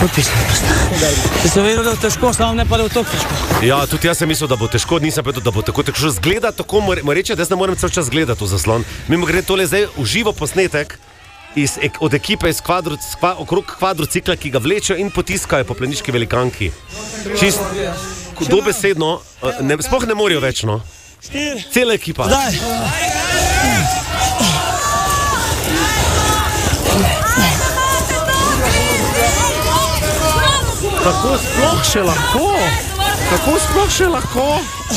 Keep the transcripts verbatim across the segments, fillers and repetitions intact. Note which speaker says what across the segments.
Speaker 1: Če sem vedel, da je težko, samo ne pa da je to težko.
Speaker 2: Ja, tudi jaz sem mislil, da bo težko, nisem vedel, da bo tako težko. Zgleda tako, moram reči, da jaz ne morem cel čas gledati v zaslon. Mimo gre tole zdaj uživo posnetek iz, od ekipe iz kvadru, kva, okrog kvadrocikla, ki ga vlečejo in potiskajo po planiški velikanki. Čist dobesedno, ne, sploh ne morajo več, no. Cela ekipa.
Speaker 1: Zdaj.
Speaker 2: Kako sploh še lahko? Kako sploh še lahko?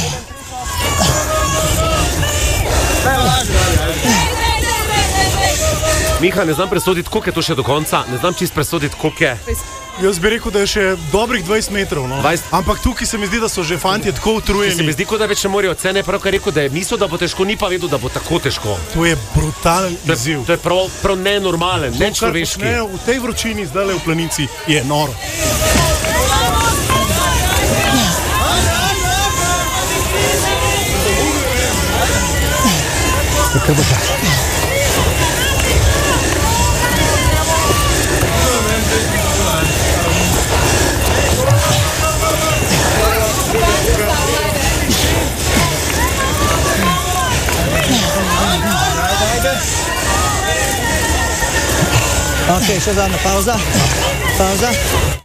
Speaker 2: Miha, ne znam presoditi, koliko je to še do konca. Ne znam čist presoditi, koliko je.
Speaker 3: Jaz bi rekel, da je še dobrih dvajset metrov. No?
Speaker 2: dvajset
Speaker 3: Ampak tukaj se mi zdi, da so že fantje tako utrujeni.
Speaker 2: Se mi zdi, kot da več ne morajo cene. Pravkar rekel, da je mislil, da bo težko, ni pa vedel, da bo tako težko.
Speaker 3: To je brutalen izziv.
Speaker 2: To je prav, prav nenormalen, nečloveški.
Speaker 3: Ne, v tej vročini zdaj v planici je noro.
Speaker 1: Kaj bo čas? Ok, še zadnja pauza. Pauza.